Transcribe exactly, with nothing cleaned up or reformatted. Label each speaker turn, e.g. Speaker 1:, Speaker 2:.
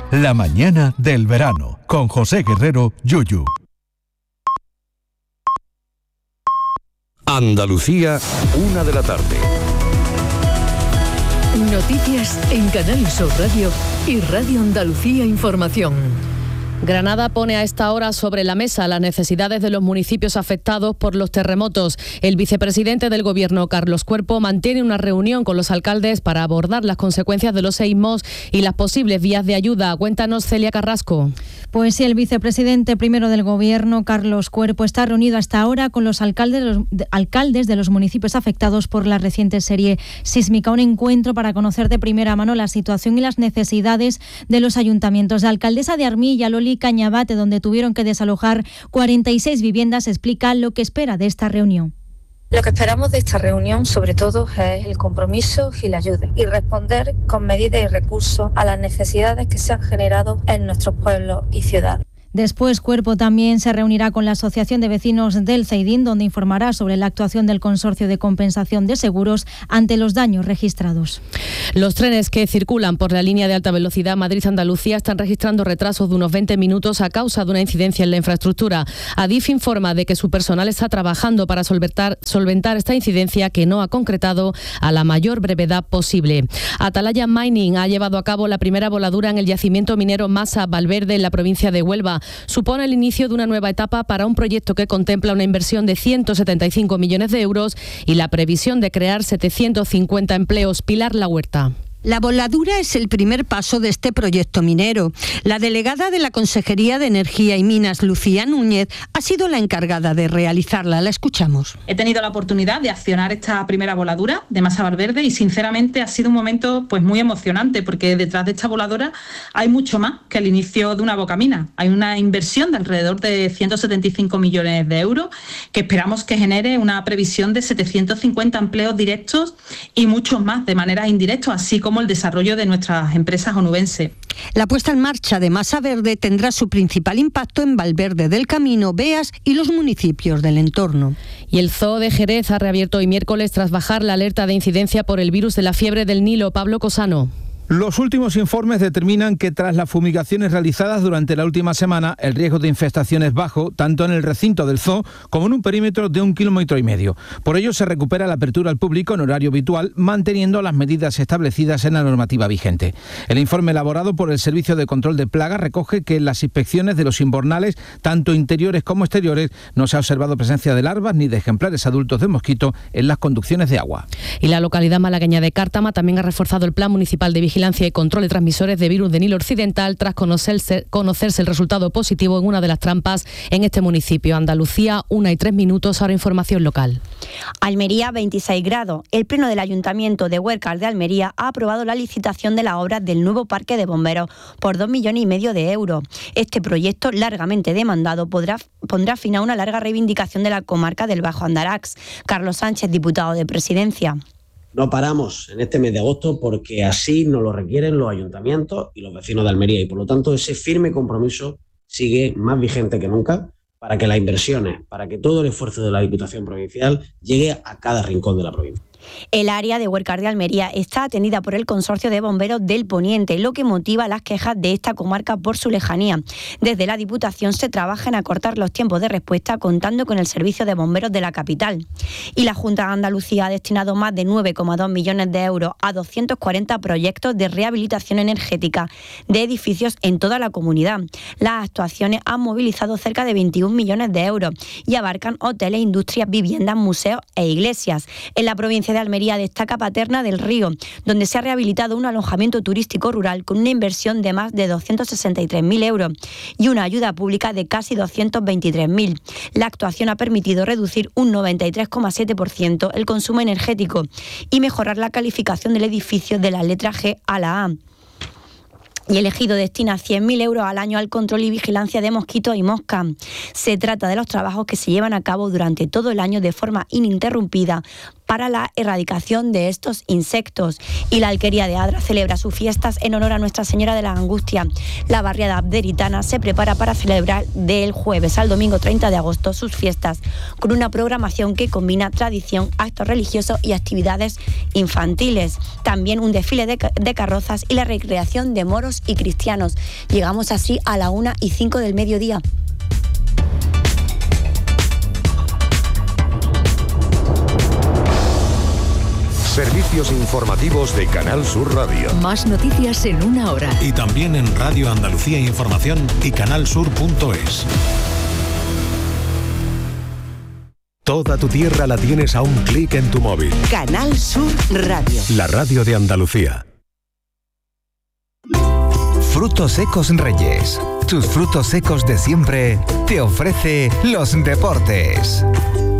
Speaker 1: La mañana del verano, con José Guerrero, Yuyu.
Speaker 2: Andalucía, una de la tarde.
Speaker 3: Noticias en Canal Sur Radio y Radio Andalucía Información.
Speaker 4: Granada pone a esta hora sobre la mesa las necesidades de los municipios afectados por los terremotos. El vicepresidente del Gobierno, Carlos Cuerpo, mantiene una reunión con los alcaldes para abordar las consecuencias de los seísmos y las posibles vías de ayuda. Cuéntanos, Celia Carrasco.
Speaker 5: Pues sí, el vicepresidente primero del Gobierno, Carlos Cuerpo, está reunido hasta ahora con los alcaldes, los de, alcaldes de los municipios afectados por la reciente serie sísmica. Un encuentro para conocer de primera mano la situación y las necesidades de los ayuntamientos. La alcaldesa de Armilla, Loli Cañabate, donde tuvieron que desalojar cuarenta y seis viviendas, explica lo que espera de esta reunión.
Speaker 6: Lo que esperamos de esta reunión, sobre todo, es el compromiso y la ayuda, y responder con medidas y recursos a las necesidades que se han generado en nuestros pueblos y ciudades.
Speaker 5: Después, Cuerpo también se reunirá con la Asociación de Vecinos del Ceidín, donde informará sobre la actuación del Consorcio de Compensación de Seguros ante los daños registrados.
Speaker 4: Los trenes que circulan por la línea de alta velocidad Madrid-Andalucía están registrando retrasos de unos veinte minutos a causa de una incidencia en la infraestructura. Adif informa de que su personal está trabajando para solventar, solventar esta incidencia, que no ha concretado a la mayor brevedad posible. Atalaya Mining ha llevado a cabo la primera voladura en el yacimiento minero Masa Valverde, en la provincia de Huelva. Supone el inicio de una nueva etapa para un proyecto que contempla una inversión de ciento setenta y cinco millones de euros y la previsión de crear setecientos cincuenta empleos. Pilar La Huerta.
Speaker 7: La voladura es el primer paso de este proyecto minero. La delegada de la Consejería de Energía y Minas, Lucía Núñez, ha sido la encargada de realizarla. La escuchamos.
Speaker 8: He tenido la oportunidad de accionar esta primera voladura de Masa Valverde y sinceramente ha sido un momento pues muy emocionante, porque detrás de esta voladora hay mucho más que el inicio de una bocamina. Hay una inversión de alrededor de ciento setenta y cinco millones de euros que esperamos que genere una previsión de setecientos cincuenta empleos directos y muchos más de manera indirecta, así como el desarrollo de nuestras empresas onubenses.
Speaker 7: La puesta en marcha de Masa Verde tendrá su principal impacto en Valverde del Camino, Beas y los municipios del entorno.
Speaker 4: Y el Zoo de Jerez ha reabierto hoy miércoles tras bajar la alerta de incidencia por el virus de la fiebre del Nilo. Pablo Cosano.
Speaker 9: Los últimos informes determinan que tras las fumigaciones realizadas durante la última semana, el riesgo de infestación es bajo, tanto en el recinto del zoo como en un perímetro de un kilómetro y medio. Por ello se recupera la apertura al público en horario habitual, manteniendo las medidas establecidas en la normativa vigente. El informe elaborado por el Servicio de Control de Plagas recoge que en las inspecciones de los invernales, tanto interiores como exteriores, no se ha observado presencia de larvas ni de ejemplares adultos de mosquito en las conducciones de agua.
Speaker 4: Y la localidad malagueña de Cártama también ha reforzado el Plan Municipal de Vigilancia Vigilancia y Control de Transmisores de Virus de Nilo Occidental tras conocerse, conocerse el resultado positivo en una de las trampas en este municipio. Andalucía, una y tres minutos, ahora información local.
Speaker 10: Almería, veintiséis grados. El Pleno del Ayuntamiento de Huércal de Almería ha aprobado la licitación de la obra del nuevo parque de bomberos por dos millones y medio de euros. Este proyecto, largamente demandado, podrá, pondrá fin a una larga reivindicación de la comarca del Bajo Andarax. Carlos Sánchez, diputado de Presidencia.
Speaker 11: No paramos en este mes de agosto porque así nos lo requieren los ayuntamientos y los vecinos de Almería, y por lo tanto ese firme compromiso sigue más vigente que nunca para que las inversiones, para que todo el esfuerzo de la Diputación Provincial llegue a cada rincón de la provincia.
Speaker 10: El área de Huércal de Almería está atendida por el Consorcio de Bomberos del Poniente, lo que motiva las quejas de esta comarca por su lejanía. Desde la Diputación se trabaja en acortar los tiempos de respuesta contando con el servicio de bomberos de la capital. Y la Junta de Andalucía ha destinado más de nueve coma dos millones de euros a doscientos cuarenta proyectos de rehabilitación energética de edificios en toda la comunidad. Las actuaciones han movilizado cerca de veintiún millones de euros y abarcan hoteles, industrias, viviendas, museos e iglesias. En la provincia de Almería destaca Paterna del Río, donde se ha rehabilitado un alojamiento turístico rural con una inversión de más de doscientos sesenta y tres mil euros y una ayuda pública de casi doscientos veintitrés mil. La actuación ha permitido reducir un noventa y tres coma siete por ciento el consumo energético y mejorar la calificación del edificio de la letra G a la A. Y el Ejido destina cien mil euros al año al control y vigilancia de mosquitos y moscas. Se trata de los trabajos que se llevan a cabo durante todo el año de forma ininterrumpida para la erradicación de estos insectos. Y la Alquería de Adra celebra sus fiestas en honor a Nuestra Señora de la Angustia. La barriada abderitana se prepara para celebrar del jueves al domingo treinta de agosto sus fiestas, con una programación que combina tradición, actos religiosos y actividades infantiles. También un desfile de, de carrozas y la recreación de moros judíos y cristianos. Llegamos así a la una y cinco del mediodía.
Speaker 2: Servicios informativos de Canal Sur Radio.
Speaker 3: Más noticias en una hora.
Speaker 1: Y también en Radio Andalucía Información y canalsur punto es.
Speaker 2: Toda tu tierra la tienes a un clic en tu móvil.
Speaker 12: Canal Sur Radio.
Speaker 2: La radio de Andalucía.
Speaker 13: Frutos secos Reyes. Tus frutos secos de siempre te ofrece los deportes.